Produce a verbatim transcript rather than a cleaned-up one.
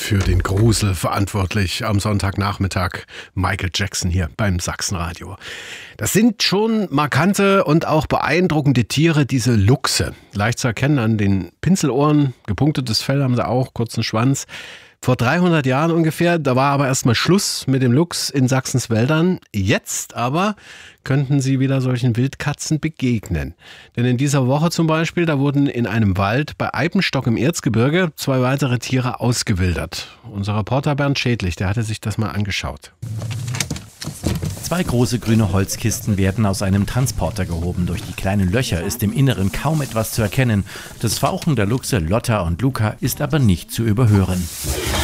für den Grusel verantwortlich am Sonntagnachmittag. Michael Jackson hier beim Sachsenradio. Das sind schon markante und auch beeindruckende Tiere, diese Luchse. Leicht zu erkennen an den Pinselohren, gepunktetes Fell haben sie auch, kurzen Schwanz. Vor dreihundert Jahren ungefähr, da war aber erstmal Schluss mit dem Luchs in Sachsens Wäldern. Jetzt aber könnten sie wieder solchen Wildkatzen begegnen. Denn in dieser Woche zum Beispiel, da wurden in einem Wald bei Eibenstock im Erzgebirge zwei weitere Tiere ausgewildert. Unser Reporter Bernd Schädlich, der hatte sich das mal angeschaut. Zwei große grüne Holzkisten werden aus einem Transporter gehoben. Durch die kleinen Löcher ist im Inneren kaum etwas zu erkennen. Das Fauchen der Luchse Lotta und Luca ist aber nicht zu überhören.